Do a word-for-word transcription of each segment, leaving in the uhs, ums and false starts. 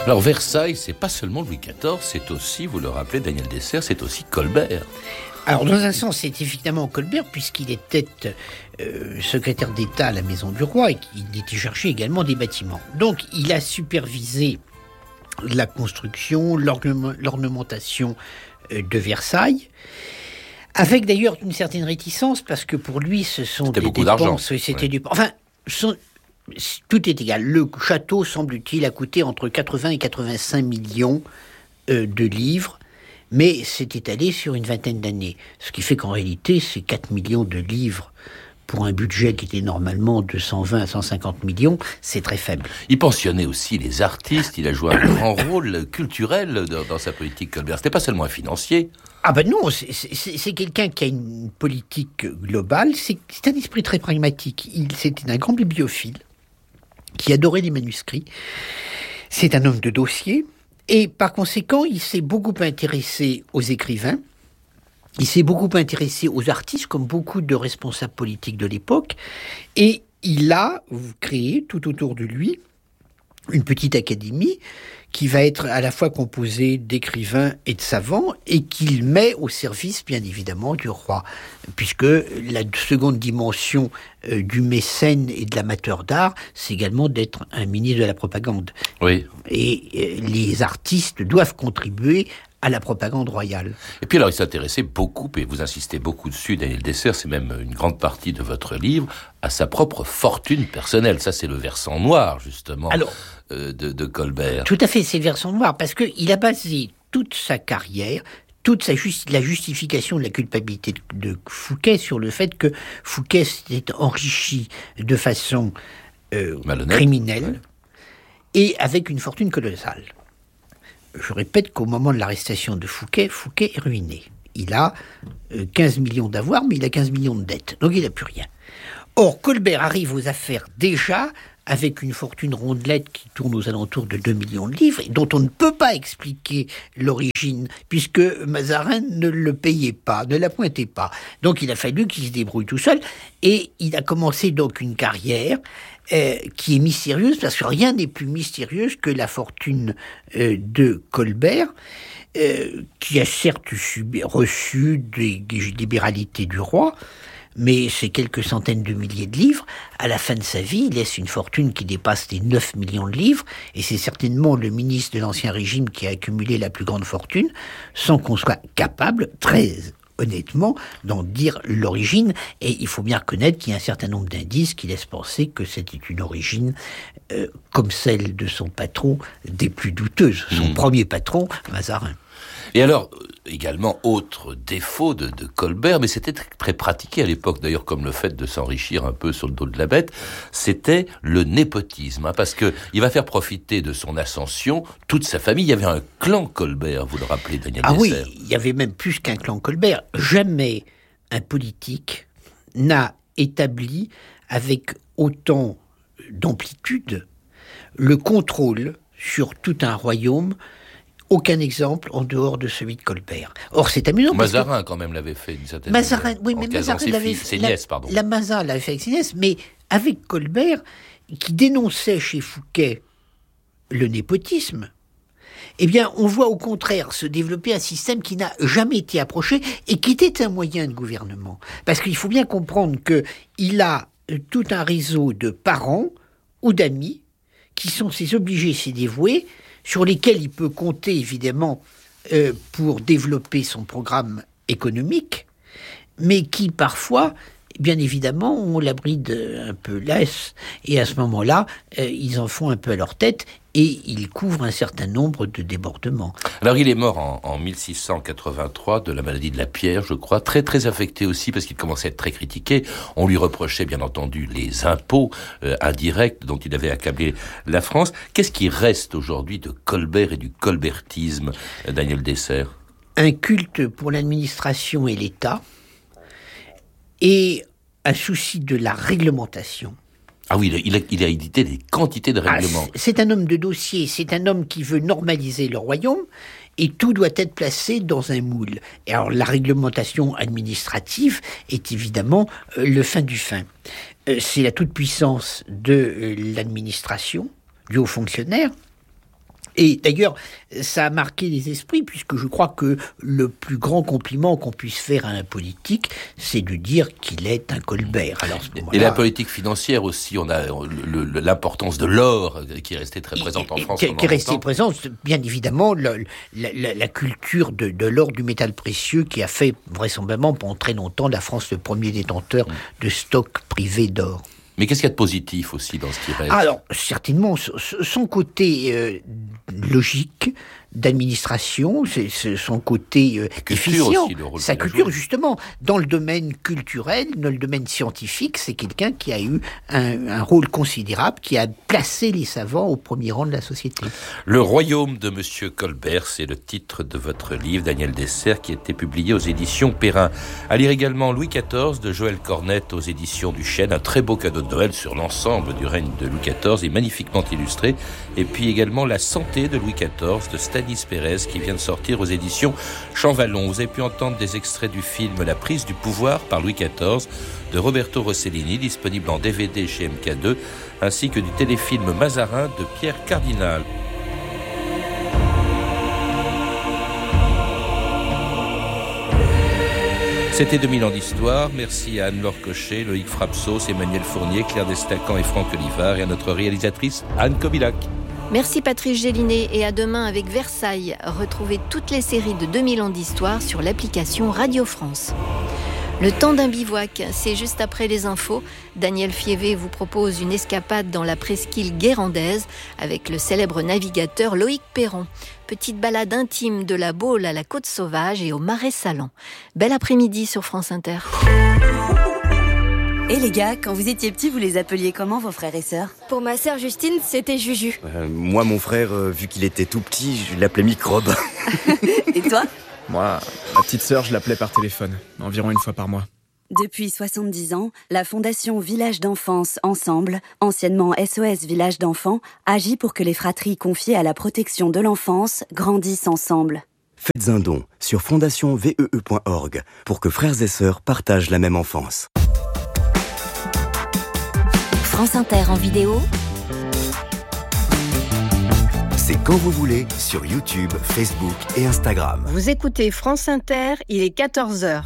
Alors Versailles, c'est pas seulement Louis quatorze, c'est aussi, vous le rappelez, Daniel Dessert, c'est aussi Colbert. Alors, dans un sens, c'est évidemment Colbert, puisqu'il était euh, secrétaire d'État à la Maison du Roi et qu'il était cherché également des bâtiments. Donc, il a supervisé la construction, l'ornement, l'ornementation euh, de Versailles, avec d'ailleurs une certaine réticence, parce que pour lui, ce sont c'était des beaucoup dépenses... d'argent. C'était Oui. du... Enfin, son... tout est égal. Le château, semble-t-il, a coûté entre quatre-vingts et quatre-vingt-cinq millions euh, de livres, mais c'est étalé sur une vingtaine d'années. Ce qui fait qu'en réalité, c'est quatre millions de livres pour un budget qui était normalement de cent vingt à cent cinquante millions, c'est très faible. Il pensionnait aussi les artistes, il a joué un grand rôle culturel dans, dans sa politique, Colbert. C'était pas seulement un financier. Ah ben non, c'est, c'est, c'est quelqu'un qui a une politique globale, c'est, c'est un esprit très pragmatique. Il, c'était un grand bibliophile qui adorait les manuscrits. C'est un homme de dossier. Et par conséquent, il s'est beaucoup intéressé aux écrivains, il s'est beaucoup intéressé aux artistes, comme beaucoup de responsables politiques de l'époque, et il a créé tout autour de lui une petite académie qui va être à la fois composée d'écrivains et de savants, et qu'il met au service, bien évidemment, du roi. Puisque la seconde dimension euh, du mécène et de l'amateur d'art, c'est également d'être un ministre de la propagande. Oui. Et euh, les artistes doivent contribuer à la propagande royale. Et puis alors, il s'intéressait beaucoup, et vous insistez beaucoup dessus, Daniel Dessert, c'est même une grande partie de votre livre, à sa propre fortune personnelle. Ça, c'est le versant noir, justement, alors, euh, de, de Colbert. Tout à fait, c'est le versant noir, parce qu'il a basé toute sa carrière, toute sa justi- la justification de la culpabilité de, de Fouquet sur le fait que Fouquet s'était enrichi de façon euh, criminelle, ouais, et avec une fortune colossale. Je répète qu'au moment de l'arrestation de Fouquet, Fouquet est ruiné. Il a euh, quinze millions d'avoirs, mais il a quinze millions de dettes. Donc il n'a plus rien. Or, Colbert arrive aux affaires déjà avec une fortune rondelette qui tourne aux alentours de deux millions de livres, et dont on ne peut pas expliquer l'origine, puisque Mazarin ne le payait pas, ne l'appointait pas. Donc il a fallu qu'il se débrouille tout seul, et il a commencé donc une carrière Euh, qui est mystérieuse, parce que rien n'est plus mystérieuse que la fortune euh, de Colbert, euh, qui a certes subi, reçu des libéralités du roi, mais c'est quelques centaines de milliers de livres. À la fin de sa vie, il laisse une fortune qui dépasse les neuf millions de livres, et c'est certainement le ministre de l'Ancien Régime qui a accumulé la plus grande fortune, sans qu'on soit capable, très honnêtement, d'en dire l'origine. Et il faut bien reconnaître qu'il y a un certain nombre d'indices qui laissent penser que c'était une origine, euh, comme celle de son patron, des plus douteuses. Son mmh. premier patron, Mazarin. Et alors, également, autre défaut de, de Colbert, mais c'était très pratiqué à l'époque, d'ailleurs, comme le fait de s'enrichir un peu sur le dos de la bête, c'était le népotisme, hein, parce que il va faire profiter de son ascension toute sa famille. Il y avait un clan Colbert, vous le rappelez, Daniel Ah Dessert. Oui, il y avait même plus qu'un clan Colbert. Jamais un politique n'a établi avec autant d'amplitude le contrôle sur tout un royaume. Aucun exemple en dehors de celui de Colbert. Or, c'est amusant. Mazarin, que... quand même, l'avait fait d'une certaine Mazarin, manière. oui, mais Mazarin l'avait fait. Ses nièces, pardon. La, la Mazarin l'avait fait avec ses nièces, mais avec Colbert, qui dénonçait chez Fouquet le népotisme, eh bien, on voit au contraire se développer un système qui n'a jamais été approché et qui était un moyen de gouvernement. Parce qu'il faut bien comprendre qu'il a tout un réseau de parents ou d'amis qui sont ses obligés, ses dévoués, sur lesquels il peut compter, évidemment, euh, pour développer son programme économique, mais qui, parfois, bien évidemment, ont la bride un peu laisse, et à ce moment-là, euh, ils en font un peu à leur tête, et ils couvrent un certain nombre de débordements. Alors, il est mort en, en mille six cent quatre-vingt-trois de la maladie de la pierre, je crois, très très affecté aussi, parce qu'il commençait à être très critiqué. On lui reprochait, bien entendu, les impôts euh, indirects dont il avait accablé la France. Qu'est-ce qui reste aujourd'hui de Colbert et du colbertisme, euh, Daniel Dessert ? Un culte pour l'administration et l'État, et un souci de la réglementation. Ah oui, il a, il a édité des quantités de règlements. Ah, c'est un homme de dossier, c'est un homme qui veut normaliser le royaume, et tout doit être placé dans un moule. Et alors la réglementation administrative est évidemment euh, le fin du fin. Euh, c'est la toute-puissance de euh, l'administration, du haut fonctionnaire, Et d'ailleurs, ça a marqué les esprits, puisque je crois que le plus grand compliment qu'on puisse faire à un politique, c'est de dire qu'il est un Colbert. Alors, et la politique financière aussi, on a le, le, l'importance de l'or qui est restée très présente en France. Qui, qui est restée présente, bien évidemment, le, la, la, la culture de, de l'or, du métal précieux, qui a fait vraisemblablement pendant très longtemps la France le premier détenteur de stocks privés d'or. Mais qu'est-ce qu'il y a de positif aussi dans ce qui reste ? Alors, certainement, son côté euh, logique, d'administration, c'est, c'est son côté euh, efficient, aussi, le rôle sa culture justement. Dans le domaine culturel, dans le domaine scientifique, c'est quelqu'un qui a eu un, un rôle considérable, qui a placé les savants au premier rang de la société. Le royaume de Monsieur Colbert, c'est le titre de votre livre, Daniel Dessert, qui a été publié aux éditions Perrin. À lire également Louis quatorze de Joël Cornette aux éditions du Chêne, un très beau cadeau de Noël sur l'ensemble du règne de Louis quatorze et magnifiquement illustré. Et puis également La santé de Louis quatorze de Stanislas Pérez qui vient de sortir aux éditions Champvallon. Vous avez pu entendre des extraits du film La prise du pouvoir par Louis quatorze de Roberto Rossellini, disponible en D V D chez M K deux, ainsi que du téléfilm Mazarin de Pierre Cardinal. C'était deux mille ans d'histoire. Merci à Anne-Laure Cochet, Loïc Frapsos, Emmanuel Fournier, Claire Destacan et Franck Olivard, et à notre réalisatrice Anne Kobilac. Merci Patrice Gélinet et à demain avec Versailles. Retrouvez toutes les séries de deux mille ans d'histoire sur l'application Radio France. Le temps d'un bivouac, c'est juste après les infos. Daniel Fievé vous propose une escapade dans la presqu'île guérandaise avec le célèbre navigateur Loïc Perron. Petite balade intime de la Baule à la Côte Sauvage et au Marais Salants. Bel après-midi sur France Inter. Et les gars, quand vous étiez petits, vous les appeliez comment, vos frères et sœurs ? Pour ma sœur Justine, c'était Juju. Euh, moi, mon frère, euh, vu qu'il était tout petit, je l'appelais Microbe. Et toi ? Moi, ma petite sœur, je l'appelais par téléphone, environ une fois par mois. Depuis soixante-dix ans, la Fondation Village d'Enfance Ensemble, anciennement S O S Village d'Enfants, agit pour que les fratries confiées à la protection de l'enfance grandissent ensemble. Faites un don sur fondation vee point org pour que frères et sœurs partagent la même enfance. France Inter en vidéo. C'est quand vous voulez sur YouTube, Facebook et Instagram. Vous écoutez France Inter, il est quatorze heures.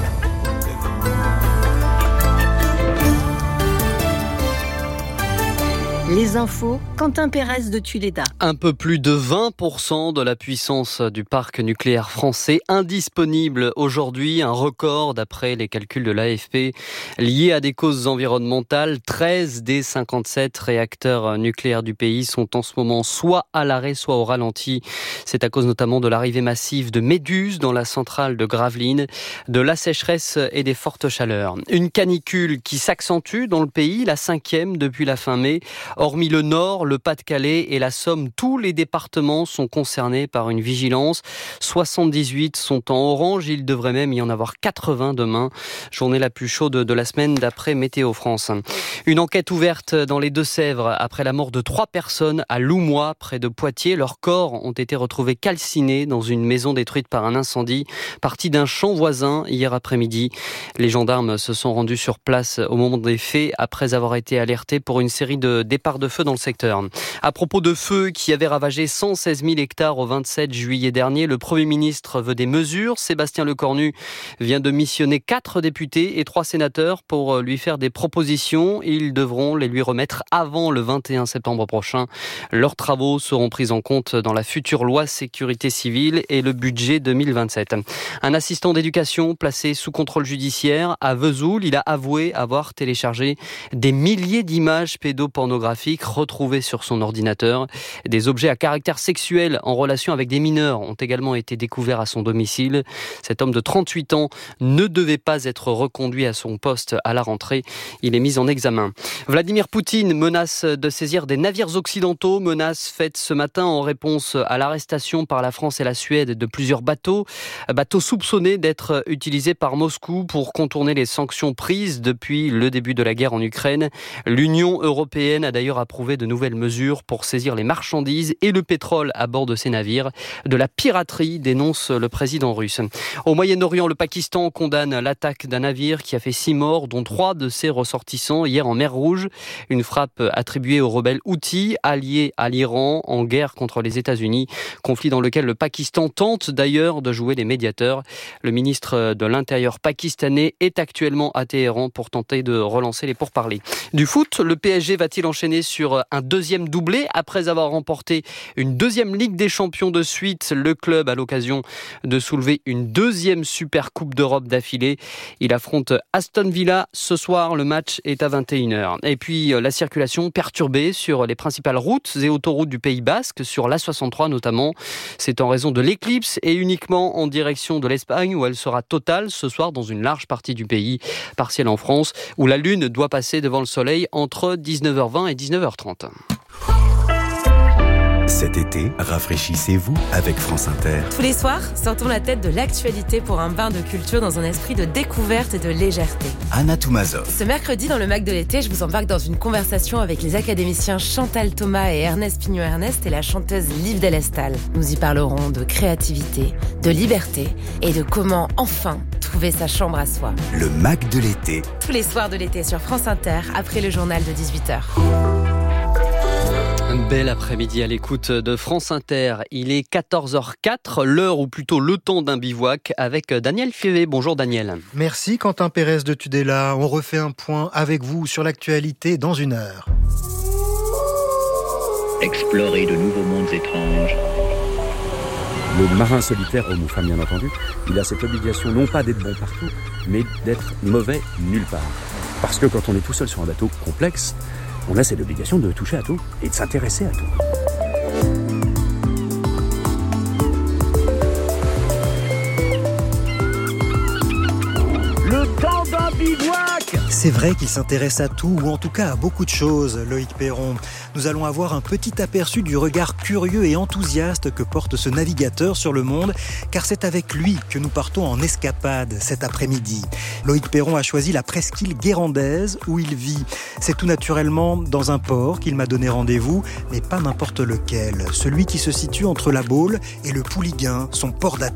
Les infos, Quentin Pérez de Tuléda. Un peu plus de vingt pour cent de la puissance du parc nucléaire français indisponible aujourd'hui, un record d'après les calculs de l'A F P liés à des causes environnementales. treize des cinquante-sept réacteurs nucléaires du pays sont en ce moment soit à l'arrêt, soit au ralenti. C'est à cause notamment de l'arrivée massive de méduses dans la centrale de Gravelines, de la sécheresse et des fortes chaleurs. Une canicule qui s'accentue dans le pays, la cinquième depuis la fin mai. Hormis le Nord, le Pas-de-Calais et la Somme, tous les départements sont concernés par une vigilance. soixante-dix-huit sont en orange, il devrait même y en avoir quatre-vingts demain. Journée la plus chaude de la semaine d'après Météo France. Une enquête ouverte dans les Deux-Sèvres après la mort de trois personnes à Loumois, près de Poitiers. Leurs corps ont été retrouvés calcinés dans une maison détruite par un incendie, parti d'un champ voisin hier après-midi. Les gendarmes se sont rendus sur place au moment des faits après avoir été alertés pour une série de départs de feu dans le secteur. À propos de feux qui avaient ravagé cent seize mille hectares au vingt-sept juillet dernier, le Premier ministre veut des mesures. Sébastien Lecornu vient de missionner quatre députés et trois sénateurs pour lui faire des propositions. Ils devront les lui remettre avant le vingt et un septembre prochain. Leurs travaux seront pris en compte dans la future loi sécurité civile et le budget deux mille vingt-sept. Un assistant d'éducation placé sous contrôle judiciaire à Vesoul, il a avoué avoir téléchargé des milliers d'images pédopornographiques retrouvés sur son ordinateur. Des objets à caractère sexuel en relation avec des mineurs ont également été découverts à son domicile. Cet homme de trente-huit ans ne devait pas être reconduit à son poste à la rentrée. Il est mis en examen. Vladimir Poutine menace de saisir des navires occidentaux, menace faite ce matin en réponse à l'arrestation par la France et la Suède de plusieurs bateaux, bateaux soupçonnés d'être utilisés par Moscou pour contourner les sanctions prises depuis le début de la guerre en Ukraine. L'Union européenne a d'ailleurs d'ailleurs approuvé de nouvelles mesures pour saisir les marchandises et le pétrole à bord de ces navires. De la piraterie, dénonce le président russe. Au Moyen-Orient, le Pakistan condamne l'attaque d'un navire qui a fait six morts, dont trois de ses ressortissants hier en mer Rouge. Une frappe attribuée aux rebelles Houthis, alliés à l'Iran en guerre contre les États-Unis. Conflit dans lequel le Pakistan tente d'ailleurs de jouer les médiateurs. Le ministre de l'Intérieur pakistanais est actuellement à Téhéran pour tenter de relancer les pourparlers. Du foot, le P S G va-t-il enchaîner sur un deuxième doublé après avoir remporté une deuxième Ligue des Champions de suite? Le club a l'occasion de soulever une deuxième Super Coupe d'Europe d'affilée. Il affronte Aston Villa ce soir. Le match est à vingt et une heures. Et puis la circulation perturbée sur les principales routes et autoroutes du Pays Basque, sur l'A soixante-trois notamment. C'est en raison de l'éclipse et uniquement en direction de l'Espagne où elle sera totale ce soir dans une large partie du pays, partielle en France, où la Lune doit passer devant le Soleil entre dix-neuf heures vingt et dix-neuf heures trente. Cet été, rafraîchissez-vous avec France Inter. Tous les soirs, sortons la tête de l'actualité pour un bain de culture dans un esprit de découverte et de légèreté. Anna Toumazov. Ce mercredi, dans le Mac de l'été, je vous embarque dans une conversation avec les académiciens Chantal Thomas et Ernest Pignot-Ernest et la chanteuse Liv Delestal. Nous y parlerons de créativité, de liberté et de comment, enfin, trouver sa chambre à soi. Le Mac de l'été. Tous les soirs de l'été sur France Inter, après le journal de dix-huit heures. Un bel après-midi à l'écoute de France Inter. Il est quatorze heures quatre, l'heure ou plutôt le temps d'un bivouac avec Daniel Févé. Bonjour Daniel. Merci Quentin Pérez de Tudela. On refait un point avec vous sur l'actualité dans une heure. Explorer de nouveaux mondes étranges. Le marin solitaire, homme ou femme bien entendu, il a cette obligation non pas d'être bon partout, mais d'être mauvais nulle part. Parce que quand on est tout seul sur un bateau complexe, on a cette obligation de toucher à tout et de s'intéresser à tout. Le temps d'un bivouac! C'est vrai qu'il s'intéresse à tout, ou en tout cas à beaucoup de choses, Loïc Perron. Nous allons avoir un petit aperçu du regard curieux et enthousiaste que porte ce navigateur sur le monde, car c'est avec lui que nous partons en escapade cet après-midi. Loïc Perron a choisi la presqu'île guérandaise où il vit. C'est tout naturellement dans un port qu'il m'a donné rendez-vous, mais pas n'importe lequel. Celui qui se situe entre la Baule et le Pouliguen, son port d'attache.